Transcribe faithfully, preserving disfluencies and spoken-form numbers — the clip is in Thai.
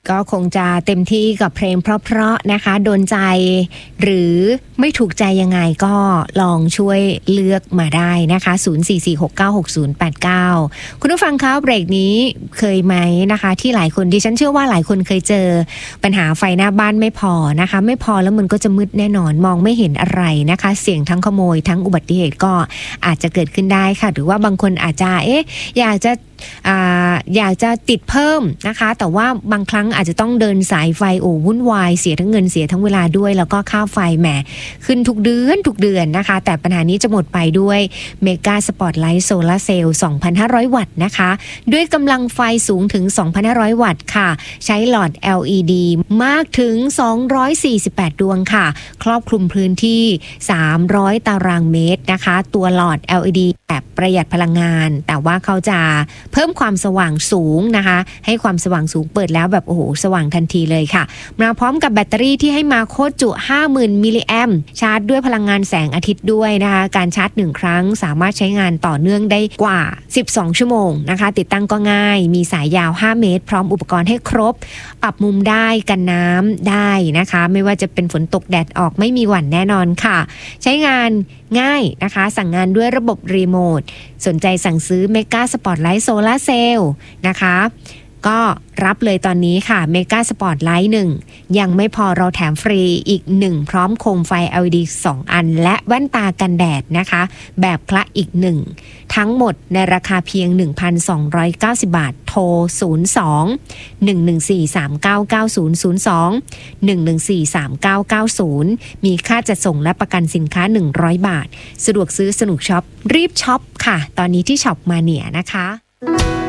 ก็คงจะเต็มที่กับเพลงเพราะๆนะคะโดนใจหรือไม่ถูกใจยังไงก็ลองช่วยเลือกมาได้นะคะศูนย์ สี่ สี่ หก เก้า หก ศูนย์ แปด เก้าคุณผู้ฟังคะเบรกนี้เคยไหมนะคะที่หลายคนดิฉันเชื่อว่าหลายคนเคยเจอปัญหาไฟหน้าบ้านไม่พอนะคะไม่พอแล้วมันก็จะมืดแน่นอนมองไม่เห็นอะไรนะคะเสี่ยงทั้งขโมยทั้งอุบัติเหตุก็อาจจะเกิดขึ้นได้ค่ะหรือว่าบางคนอาจจะเอ๊ะอยากจะอ่าอยากจะติดเพิ่มนะคะแต่ว่าบางครั้งอาจจะต้องเดินสายไฟโอ้วุ่นวายเสียทั้งเงินเสียทั้งเวลาด้วยแล้วก็ค่าไฟแหมขึ้นทุกเดือนทุกเดือนนะคะแต่ปัญหานี้จะหมดไปด้วยเมกาสปอตไลท์โซลาร์เซลล์ สองพันห้าร้อย วัตต์นะคะด้วยกำลังไฟสูงถึง สองพันห้าร้อย วัตต์ค่ะใช้หลอด แอล อี ดี มากถึงสองร้อยสี่สิบแปดดวงค่ะครอบคลุมพื้นที่สามร้อยตารางเมตรนะคะตัวหลอด แอล อี ดี แบบประหยัดพลังงานแต่ว่าเขาจะเพิ่มความสว่างสูงนะคะให้ความสว่างสูงเปิดแล้วแบบโอ้โหสว่างทันทีเลยค่ะมาพร้อมกับแบตเตอรี่ที่ให้มาโคตรจุ ห้าหมื่น มิลลิแอมป์ชาร์จด้วยพลังงานแสงอาทิตย์ด้วยนะคะการชาร์จหนึ่งครั้งสามารถใช้งานต่อเนื่องได้กว่าสิบสองชั่วโมงนะคะติดตั้งก็ง่ายมีสายยาวห้าเมตรพร้อมอุปกรณ์ให้ครบปรับมุมได้กันน้ำได้นะคะไม่ว่าจะเป็นฝนตกแดดออกไม่มีหวั่นแน่นอนค่ะใช้งานง่ายนะคะสั่งงานด้วยระบบรีโมทสนใจสั่งซื้อเมกาสปอตไลท์โซลาร์เซลล์นะคะก็รับเลยตอนนี้ค่ะเมกาสปอตไลท์หนึ่งยังไม่พอเราแถมฟรีอีกหนึ่งพร้อมโคมไฟ แอล อี ดี สองอันและแว่นตากันแดดนะคะแบบคละอีกหนึ่งทั้งหมดในราคาเพียง หนึ่งพันสองร้อยเก้าสิบ บาทโทรศูนย์ สอง หนึ่ง หนึ่ง สี่ สาม เก้า เก้า ศูนย์ ศูนย์ สอง หนึ่ง หนึ่ง สี่ สาม เก้า เก้า ศูนย์มีค่าจัดส่งและประกันสินค้าหนึ่งร้อยบาทสะดวกซื้อสนุกช็อปรีบช็อปค่ะตอนนี้ที่ช็อปมาเนียนะคะ